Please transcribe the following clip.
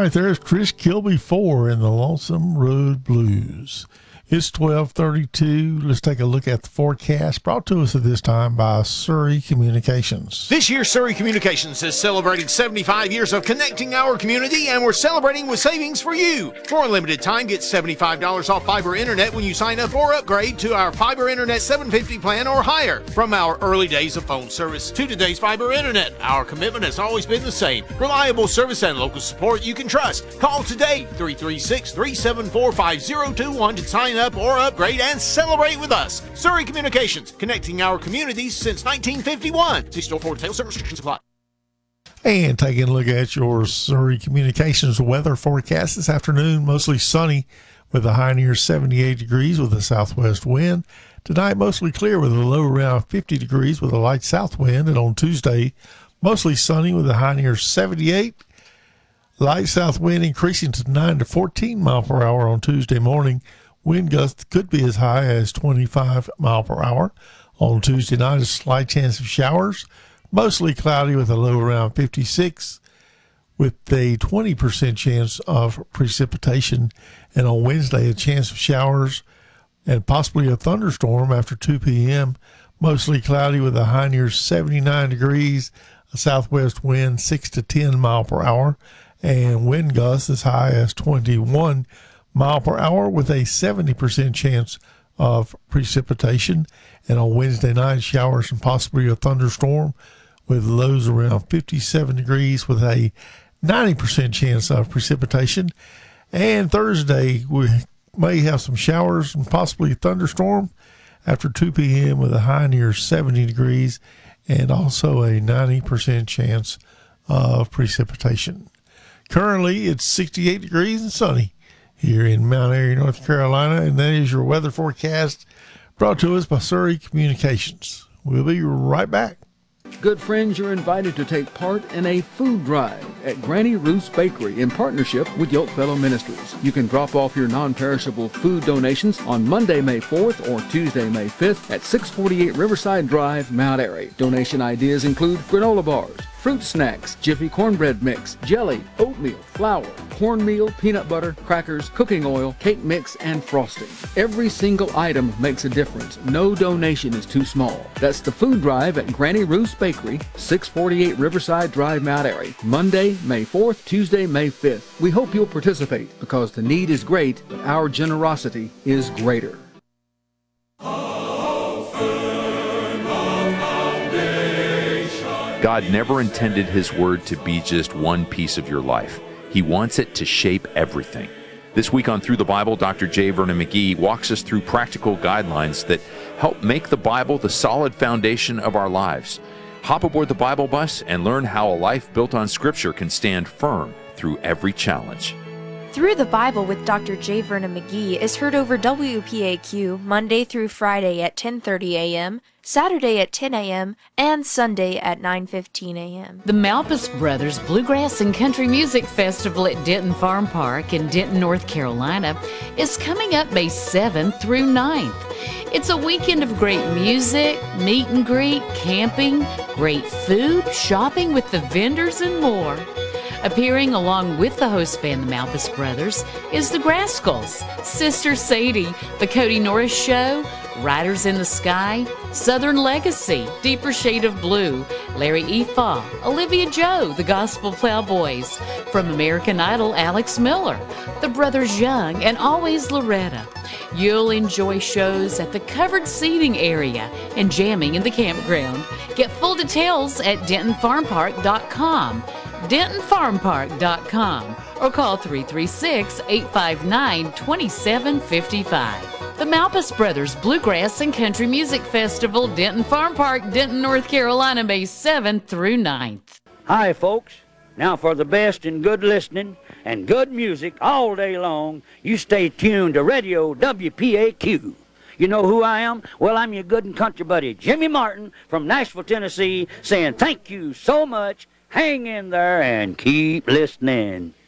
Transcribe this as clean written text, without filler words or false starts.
right, there's Chris Kilby 4 in the Lonesome Road Blues. It's 12:32. Let's take a look at the forecast, brought to us at this time by Surrey Communications. This year, Surrey Communications is celebrating 75 years of connecting our community, and we're celebrating with savings for you. For a limited time, get $75 off fiber internet when you sign up or upgrade to our fiber internet 750 plan or higher. From our early days of phone service to today's fiber internet, our commitment has always been the same. Reliable service and local support you can trust. Call today, 336-374-5021 to sign up or upgrade and celebrate with us. Surrey Communications, connecting our communities since 1951. See store for details and restrictions apply. And taking a look at your Surrey Communications weather forecast this afternoon, mostly sunny with a high near 78 degrees with a southwest wind. Tonight, mostly clear with a low around 50 degrees with a light south wind. And on Tuesday, mostly sunny with a high near 78. Light south wind increasing to 9 to 14 mile per hour on Tuesday morning. Wind gusts could be as high as 25 mile per hour. On Tuesday night, a slight chance of showers. Mostly cloudy with a low around 56 with a 20% chance of precipitation. And on Wednesday, a chance of showers and possibly a thunderstorm after 2 p.m. Mostly cloudy with a high near 79 degrees, a southwest wind 6 to 10 mile per hour, and wind gusts as high as 21 mile per hour with a 70% chance of precipitation. And on Wednesday night, showers and possibly a thunderstorm with lows around 57 degrees with a 90% chance of precipitation. And Thursday, we may have some showers and possibly a thunderstorm after 2 p.m. with a high near 70 degrees and also a 90% chance of precipitation. Currently, it's 68 degrees and sunny here in Mount Airy, North Carolina, and that is your weather forecast brought to us by Surrey Communications. We'll be right back. Good friends, you're invited to take part in a food drive at Granny Ruth's Bakery in partnership with Yokefellow Ministries. You can drop off your non-perishable food donations on Monday, May 4th or Tuesday, May 5th at 648 Riverside Drive, Mount Airy. Donation ideas include granola bars, fruit snacks, Jiffy cornbread mix, jelly, oatmeal, flour, cornmeal, peanut butter, crackers, cooking oil, cake mix, and frosting. Every single item makes a difference. No donation is too small. That's the food drive at Granny Ruth's Bakery, 648 Riverside Drive, Mount Airy. Monday, May 4th, Tuesday, May 5th. We hope you'll participate because the need is great, but our generosity is greater. God never intended His Word to be just one piece of your life. He wants it to shape everything. This week on Through the Bible, Dr. J. Vernon McGee walks us through practical guidelines that help make the Bible the solid foundation of our lives. Hop aboard the Bible bus and learn how a life built on Scripture can stand firm through every challenge. Through the Bible with Dr. J. Vernon McGee is heard over WPAQ Monday through Friday at 10:30 a.m., Saturday at 10 a.m., and Sunday at 9:15 a.m. The Malpas Brothers Bluegrass and Country Music Festival at Denton Farm Park in Denton, North Carolina is coming up May 7th through 9th. It's a weekend of great music, meet and greet, camping, great food, shopping with the vendors, and more. Appearing along with the host band, the Malpas Brothers, is the Grascals, Sister Sadie, the Cody Norris Show, Riders in the Sky, Southern Legacy, Deeper Shade of Blue, Larry Efaw, Olivia Joe, the Gospel Plowboys, from American Idol, Alex Miller, the Brothers Young, and Always Loretta. You'll enjoy shows at the covered seating area and jamming in the campground. Get full details at DentonFarmPark.com. DentonFarmPark.com or call 336-859-2755. The Malpas Brothers Bluegrass and Country Music Festival, Denton Farm Park, Denton, North Carolina, May 7th through 9th. Hi, folks. Now for the best in good listening and good music all day long, you stay tuned to Radio WPAQ. You know who I am? Well, I'm your good and country buddy, Jimmy Martin from Nashville, Tennessee, saying thank you so much. Hang in there and keep listening.